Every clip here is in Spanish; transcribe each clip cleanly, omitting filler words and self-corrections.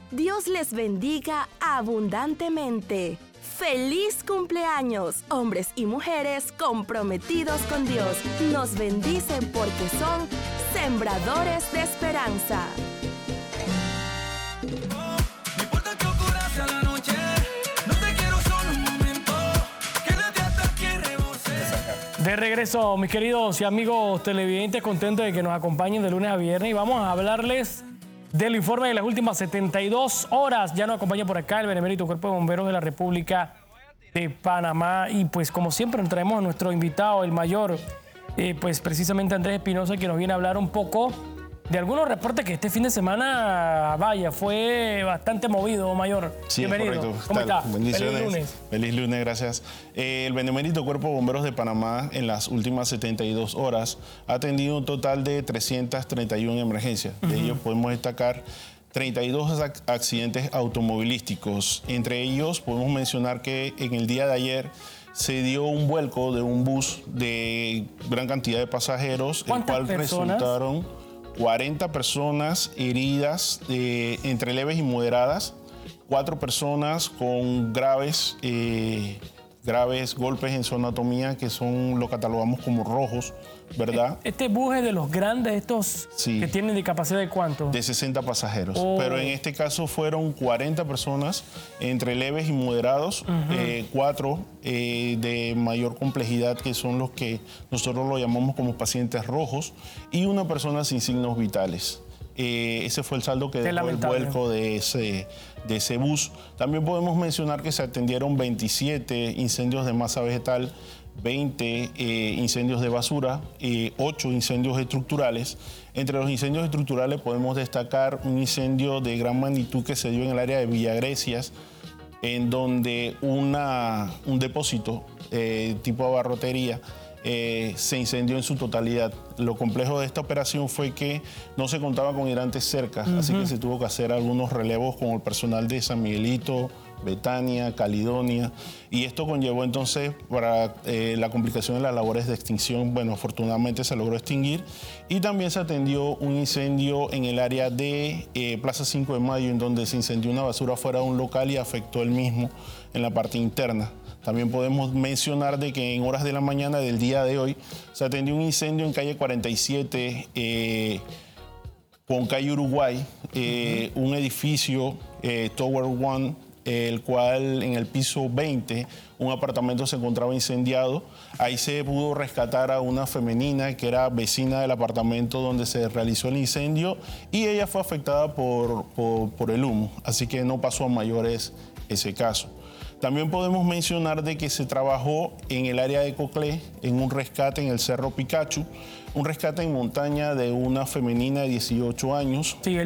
Dios les bendiga abundantemente. ¡Feliz cumpleaños! Hombres y mujeres comprometidos con Dios nos bendicen porque son sembradores de esperanza. De regreso, mis queridos y amigos televidentes, contentos de que nos acompañen de lunes a viernes y vamos a hablarles del informe de las últimas 72 horas. Ya nos acompaña por acá el Benemérito Cuerpo de Bomberos de la República de Panamá y pues como siempre nos traemos a nuestro invitado, el mayor, pues precisamente Andrés Espinosa, que nos viene a hablar un poco de algunos reportes que este fin de semana, vaya, fue bastante movido, mayor. Sí, bienvenido. Es correcto. ¿Cómo está? Bendiciones. Feliz lunes. Feliz lunes, gracias. El Benemérito Cuerpo de Bomberos de Panamá en las últimas 72 horas ha atendido un total de 331 emergencias. De ellos podemos destacar 32 accidentes automovilísticos. Entre ellos podemos mencionar que en el día de ayer se dio un vuelco de un bus de gran cantidad de pasajeros, el cual resultaron 40 personas heridas entre leves y moderadas, 4 personas con graves golpes en su anatomía, que lo catalogamos como rojos, ¿verdad? Este bus es de los grandes, estos sí, que tienen de capacidad de ¿cuánto? De 60 pasajeros. Pero en este caso fueron 40 personas entre leves y moderados, 4 de mayor complejidad, que son los que nosotros lo llamamos como pacientes rojos, y una persona sin signos vitales. Ese fue el saldo que dejó el vuelco de ese bus. También podemos mencionar que se atendieron 27 incendios de masa vegetal, 20 incendios de basura, 8 incendios estructurales. Entre los incendios estructurales podemos destacar un incendio de gran magnitud que se dio en el área de Villagrecias, en donde un depósito tipo abarrotería se incendió en su totalidad. Lo complejo de esta operación fue que no se contaba con hidrantes cerca, así que se tuvo que hacer algunos relevos con el personal de San Miguelito, Betania, Caledonia, y esto conllevó entonces para la complicación de las labores de extinción. Bueno, afortunadamente se logró extinguir, y también se atendió un incendio en el área de Plaza 5 de Mayo, en donde se incendió una basura fuera de un local y afectó el mismo en la parte interna. También podemos mencionar de que en horas de la mañana del día de hoy se atendió un incendio en calle 47 con calle Uruguay, un edificio Tower One, el cual en el piso 20 un apartamento se encontraba incendiado. Ahí se pudo rescatar a una femenina que era vecina del apartamento donde se realizó el incendio, y ella fue afectada por el humo, así que no pasó a mayores ese caso. También podemos mencionar de que se trabajó en el área de Coclé en un rescate en el Cerro Picachu, un rescate en montaña de una femenina de 18 años, sí,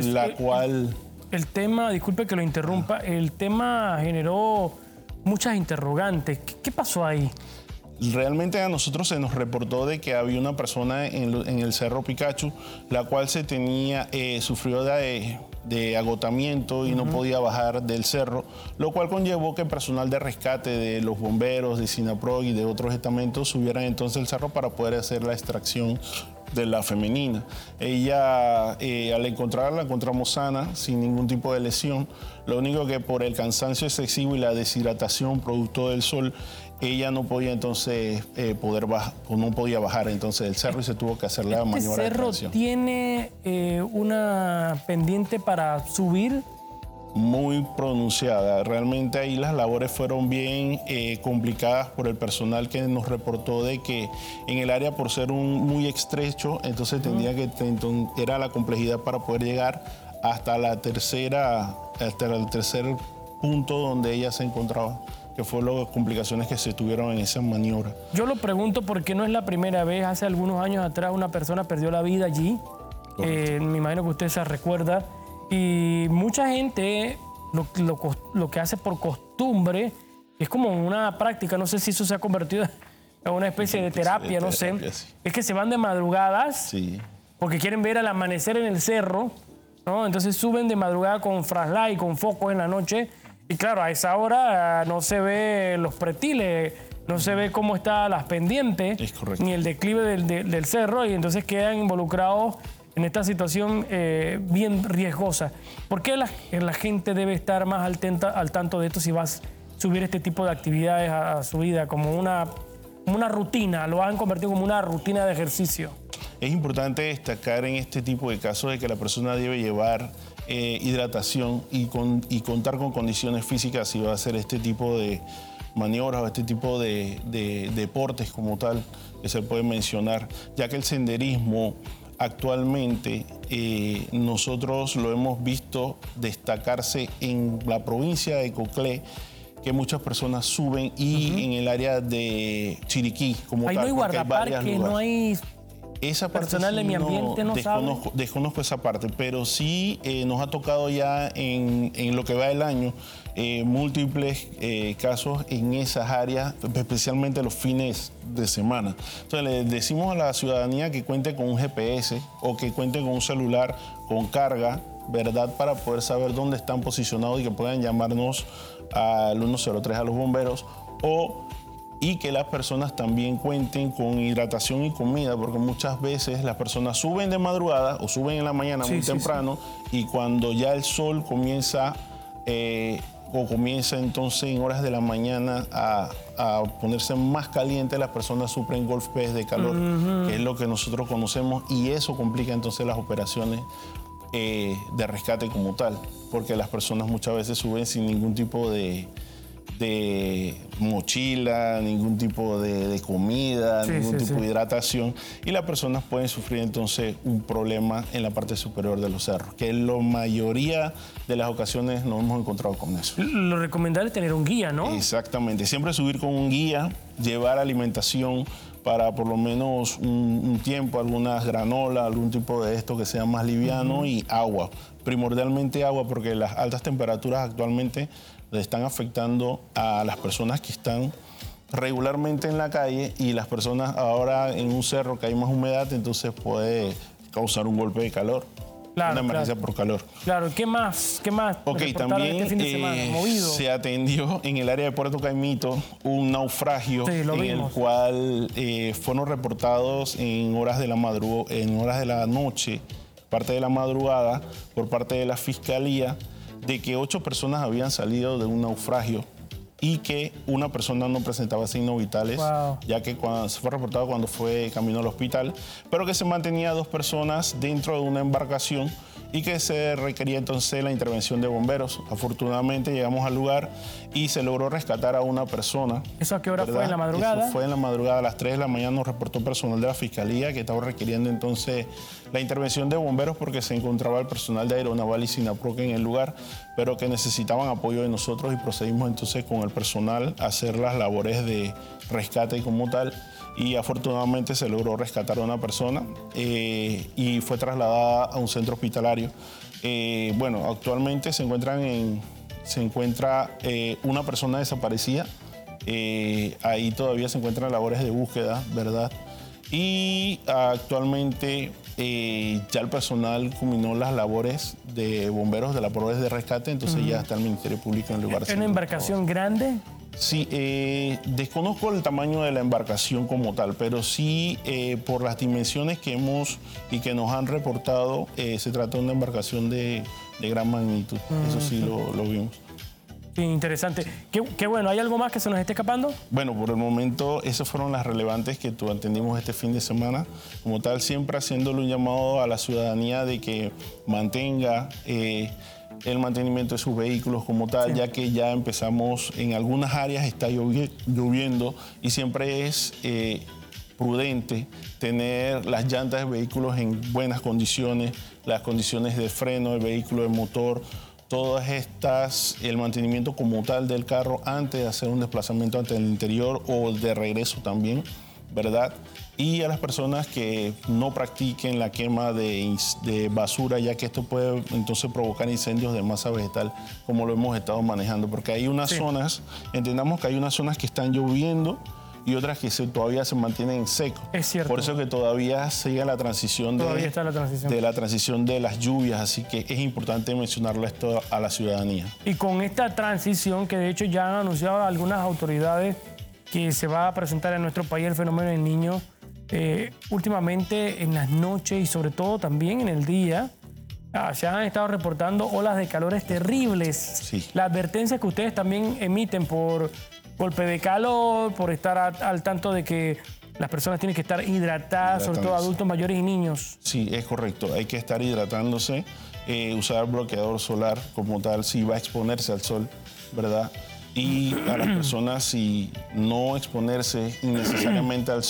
el tema, disculpe que lo interrumpa, el tema generó muchas interrogantes. ¿Qué pasó ahí? Realmente a nosotros se nos reportó de que había una persona en el Cerro Picachu, la cual sufrió de agotamiento y no podía bajar del cerro, lo cual conllevó que el personal de rescate de los bomberos, de SINAPROC y de otros estamentos subieran entonces el cerro para poder hacer la extracción de la femenina. Ella, al encontrarla, la encontramos sana, sin ningún tipo de lesión. Lo único que por el cansancio excesivo y la deshidratación producto del sol, ella no podía entonces no podía bajar entonces del cerro, y se tuvo que hacer la maniobra de extracción. ¿Este cerro tiene una pendiente para subir? Muy pronunciada. Realmente ahí las labores fueron bien complicadas por el personal, que nos reportó de que en el área, por ser muy estrecho, entonces era la complejidad para poder llegar hasta el tercer punto donde ella se encontraba, que fue las complicaciones que se tuvieron en esa maniobra. Yo lo pregunto porque no es la primera vez. Hace algunos años atrás una persona perdió la vida allí. Me imagino que usted se recuerda. Y mucha gente lo que hace por costumbre es como una práctica, no sé si eso se ha convertido en una especie de terapia, no sé. Sí. Es que se van de madrugadas porque quieren ver al amanecer en el cerro, ¿no? Entonces suben de madrugada con flashlight, con focos en la noche, y claro, a esa hora no se ve los pretiles, no se ve cómo están las pendientes, ni el declive del cerro, y entonces quedan involucrados en esta situación bien riesgosa. ¿Por qué la gente debe estar más al tanto de esto si vas a subir este tipo de actividades a su vida como una rutina? Lo han convertido como una rutina de ejercicio. Es importante destacar en este tipo de casos de que la persona debe llevar hidratación y contar con condiciones físicas si va a hacer este tipo de maniobras o este tipo de deportes como tal que se puede mencionar, ya que el senderismo actualmente nosotros lo hemos visto destacarse en la provincia de Coclé, que muchas personas suben, y en el área de Chiriquí como ahí tal. No hay guardaparque, no hay... Esa parte personal de mi ambiente no sabe. Desconozco esa parte, pero sí nos ha tocado ya en lo que va del año múltiples casos en esas áreas, especialmente los fines de semana. Entonces le decimos a la ciudadanía que cuente con un GPS o que cuente con un celular con carga, ¿verdad?, para poder saber dónde están posicionados y que puedan llamarnos al 103 a los bomberos, y que las personas también cuenten con hidratación y comida, porque muchas veces las personas suben de madrugada o suben en la mañana muy temprano, y cuando ya el sol comienza entonces en horas de la mañana a ponerse más caliente, las personas sufren golpes de calor, que es lo que nosotros conocemos, y eso complica entonces las operaciones de rescate como tal, porque las personas muchas veces suben sin ningún tipo de mochila, ningún tipo de comida, ningún tipo de hidratación, y las personas pueden sufrir entonces un problema en la parte superior de los cerros, que en la mayoría de las ocasiones nos hemos encontrado con eso. Lo recomendable es tener un guía, ¿no? Exactamente, siempre subir con un guía, llevar alimentación para por lo menos un tiempo, algunas granolas, algún tipo de esto que sea más liviano, y agua, primordialmente agua, porque las altas temperaturas actualmente le están afectando a las personas que están regularmente en la calle, y las personas ahora en un cerro que hay más humedad, entonces puede causar un golpe de calor, una emergencia por calor. Claro, ¿qué más? Ok, también este fin de semana? ¿Movido? Se atendió en el área de Puerto Caimito un naufragio en el cual fueron reportados en horas de la noche, parte de la madrugada, por parte de la Fiscalía, de que 8 personas habían salido de un naufragio y que una persona no presentaba signos vitales, ya que se fue reportado cuando fue camino al hospital, pero que se mantenía 2 personas dentro de una embarcación y que se requería entonces la intervención de bomberos. Afortunadamente llegamos al lugar y se logró rescatar a una persona. ¿Eso a qué hora fue? ¿En la madrugada? Eso fue en la madrugada, a las 3 de la mañana nos reportó personal de la Fiscalía que estaba requiriendo entonces la intervención de bomberos porque se encontraba el personal de Aeronaval y Sinaproc en el lugar, pero que necesitaban apoyo de nosotros, y procedimos entonces con el personal a hacer las labores de rescate como tal, y afortunadamente se logró rescatar a una persona y fue trasladada a un centro hospitalario. Bueno, actualmente se encuentra una persona desaparecida, ahí todavía se encuentran labores de búsqueda, ¿verdad? Y actualmente ya el personal culminó las labores de bomberos de las labores de rescate, entonces ya está el Ministerio Público en el lugar. ¿Es una embarcación grande? Sí, desconozco el tamaño de la embarcación como tal, pero sí por las dimensiones que nos han reportado, se trata de una embarcación de gran magnitud. Eso sí lo vimos. Sí, interesante. Qué bueno. ¿Hay algo más que se nos esté escapando? Bueno, por el momento esas fueron las relevantes que atendimos este fin de semana. Como tal, siempre haciéndole un llamado a la ciudadanía de que mantenga el mantenimiento de sus vehículos como tal, ya que ya empezamos, en algunas áreas está lloviendo, y siempre es prudente tener las llantas de vehículos en buenas condiciones, las condiciones de freno del vehículo, del motor, todas estas, el mantenimiento como tal del carro antes de hacer un desplazamiento ante el interior o de regreso también, ¿verdad? Y a las personas que no practiquen la quema de basura, ya que esto puede entonces provocar incendios de masa vegetal, como lo hemos estado manejando, porque hay unas zonas, entendamos que hay unas zonas que están lloviendo y otras que todavía se mantienen secos. Es cierto. Por eso que todavía sigue la transición de las lluvias, así que es importante mencionarlo esto a la ciudadanía. Y con esta transición, que de hecho ya han anunciado algunas autoridades que se va a presentar en nuestro país el fenómeno del Niño, últimamente en las noches y sobre todo también en el día, se han estado reportando olas de calores terribles. Sí. La advertencia que ustedes también emiten por golpe de calor, por estar al tanto de que las personas tienen que estar hidratadas, sobre todo adultos mayores y niños. Sí, es correcto. Hay que estar hidratándose, usar bloqueador solar como tal si va a exponerse al sol, ¿verdad? Y a las personas, si no exponerse innecesariamente al sol,